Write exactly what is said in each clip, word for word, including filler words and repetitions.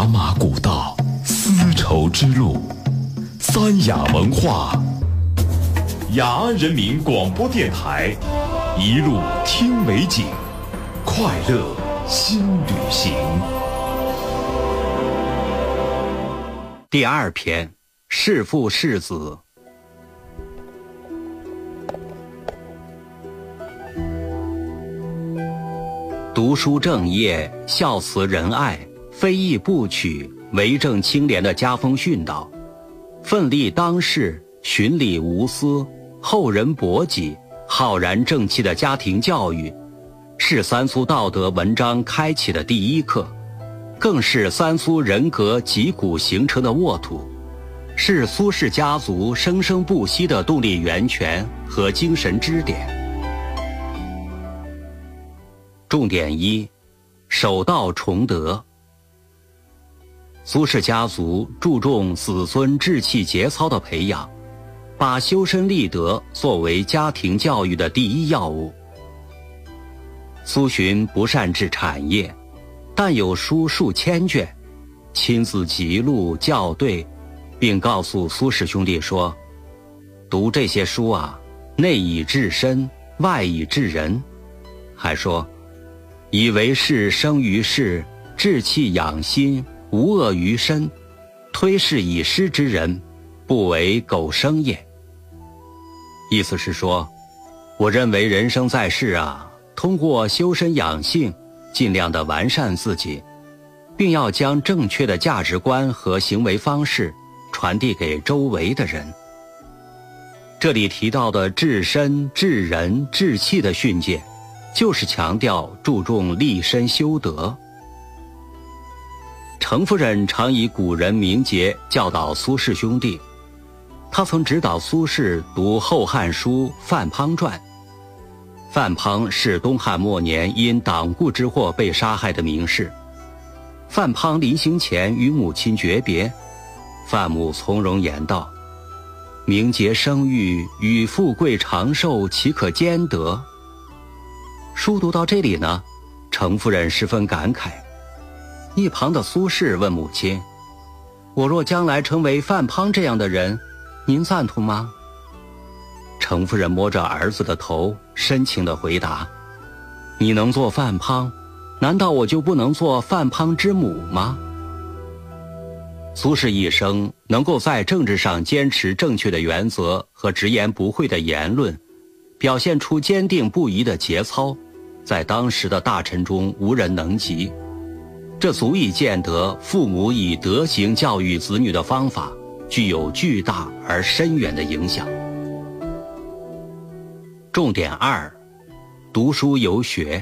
马古道，丝绸之路，三雅文化，雅安人民广播电台，一路听美景，快乐新旅行。 第二篇，弑父弑子。读书正业，孝慈仁爱，非义不取，为政清廉的家风训导，奋力当世，循礼无私，厚人薄己，浩然正气的家庭教育，是三苏道德文章开启的第一课，更是三苏人格脊骨形成的沃土，是苏氏家族生生不息的动力源泉和精神支点。重点一，守道崇德。苏氏家族注重子孙志气节操的培养，把修身立德作为家庭教育的第一要务。苏洵不善治产业，但有书数千卷，亲自辑录校对，并告诉苏氏兄弟说，读这些书啊，内以治身，外以治人。还说，以为是生于世，志气养心，无恶于身，推是以失之人，不为苟生也。意思是说，我认为人生在世啊，通过修身养性，尽量的完善自己，并要将正确的价值观和行为方式传递给周围的人。这里提到的治身、治人、治气的训诫，就是强调注重立身修德。程夫人常以古人名节教导苏氏兄弟，他曾指导苏轼读《后汉书·范滂传》。范滂是东汉末年因党锢之祸被杀害的名士。范滂临行前与母亲诀别，范母从容言道：“名节生育，与富贵长寿，岂可兼得？”书读到这里呢，程夫人十分感慨。一旁的苏轼问母亲：“我若将来成为范滂这样的人，您赞同吗？”程夫人摸着儿子的头，深情地回答：“你能做范滂，难道我就不能做范滂之母吗？”苏轼一生能够在政治上坚持正确的原则和直言不讳的言论，表现出坚定不移的节操，在当时的大臣中无人能及。这足以见得父母以德行教育子女的方法具有巨大而深远的影响。重点二，读书游学。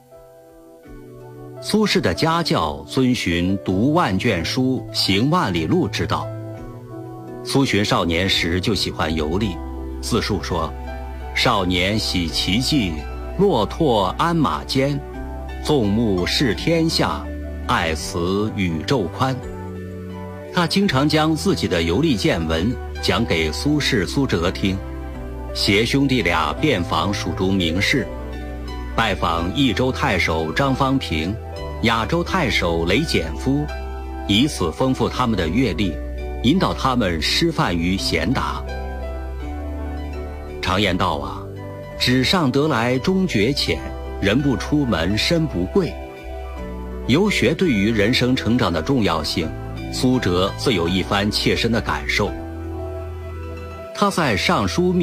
苏轼的家教遵循读万卷书，行万里路之道。苏洵少年时就喜欢游历，自述说：“少年喜奇迹，骆驼鞍马间，纵目视天下，爱此宇宙宽。”他经常将自己的游历见闻讲给苏轼、苏辙听，携兄弟俩遍访蜀中名士，拜访益州太守张方平、雅州太守雷简夫，以此丰富他们的阅历，引导他们师范于贤达。常言道啊，纸上得来终觉浅，人不出门身不贵。游学对于人生成长的重要性，苏辙自有一番切身的感受。他在上书